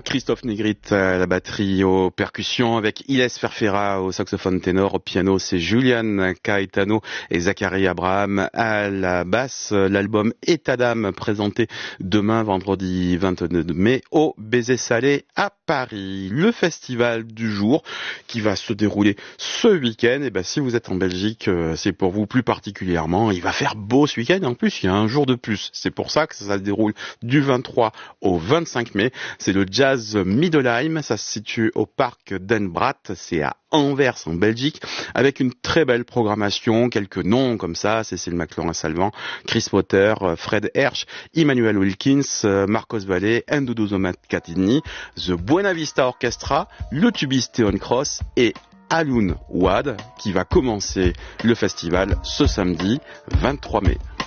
Christophe Negrit à la batterie, aux percussions, avec Iles Ferfera au saxophone ténor, au piano c'est Julian Caetano et Zachary Abraham à la basse. L'album État d'âme présenté demain vendredi 22 mai au Baiser Salé à Paris. Le festival du jour qui va se dérouler ce week-end, et si vous êtes en Belgique, c'est pour vous plus particulièrement. Il va faire beau ce week-end, en plus il y a un jour de plus. C'est pour ça que ça se déroule du 23 au 25 mai. C'est le Jazz Middelheim, ça se situe au parc Den Braat, c'est à Anvers en Belgique, avec une très belle programmation, quelques noms comme ça, Cécile McLaurin-Salvant, Chris Potter, Fred Hersch, Emmanuel Wilkins, Marcos Valle, Ndudu Zomakatini, The Buena Vista Orchestra, le tubiste Theon Cross et Alun Wad qui va commencer le festival ce samedi 23 mai.